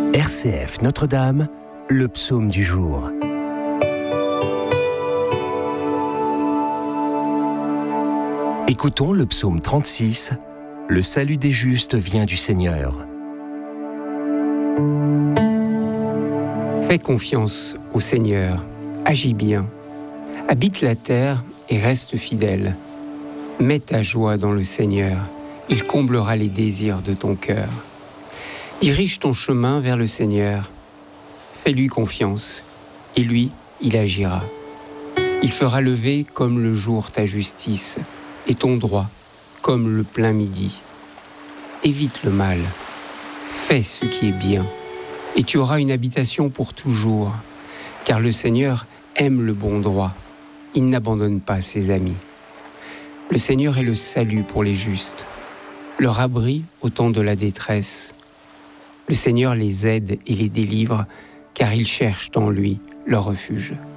RCF Notre-Dame, le psaume du jour. Écoutons le psaume 36, le salut des justes vient du Seigneur. Fais confiance au Seigneur, agis bien, habite la terre et reste fidèle. Mets ta joie dans le Seigneur, il comblera les désirs de ton cœur. Dirige ton chemin vers le Seigneur, fais-lui confiance, et lui, il agira. Il fera lever comme le jour ta justice, et ton droit comme le plein midi. Évite le mal, fais ce qui est bien, et tu auras une habitation pour toujours, car le Seigneur aime le bon droit, il n'abandonne pas ses amis. Le Seigneur est le salut pour les justes, leur abri au temps de la détresse. Le Seigneur les aide et les délivre, car ils cherchent en lui leur refuge.